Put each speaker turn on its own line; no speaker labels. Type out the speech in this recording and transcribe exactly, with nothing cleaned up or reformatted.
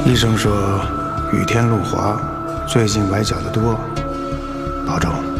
医生说雨天路滑，最近崴脚的多，保重。